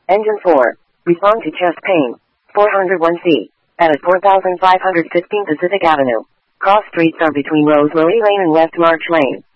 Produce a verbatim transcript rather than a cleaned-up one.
Engine four. Respond to chest pain. four oh one C. At four thousand five hundred fifteen Pacific Avenue. Cross streets are between Rose Marie Lane and West March Lane.